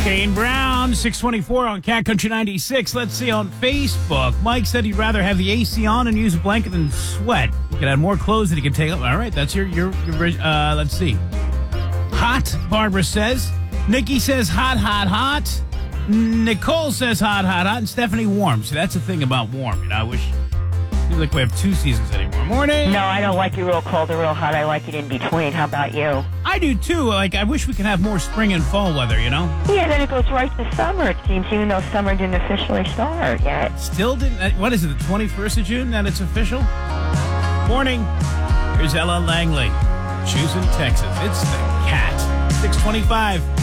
Kane Brown, 624 on Cat Country 96. Let's see on Facebook. Mike said he'd rather have the AC on and use a blanket than sweat. He can have more clothes that he can take off. All right, that's your let's see. Hot, Barbara says. Nikki says hot, hot, hot. Nicole says hot, hot, hot. And Stephanie warm. See, that's the thing about warm. You know, I wish seems like we have two seasons anymore. Morning. No, I don't like it real cold or real hot. I like it in between. How about you? I do too. Like, I wish we could have more spring and fall weather, you know? Yeah, then it goes right to summer, it seems, even though summer didn't officially start yet. Still didn't. What is it, the 21st of June that it's official? Morning. Here's Ella Langley. Choosing Texas. It's the Cat. 625.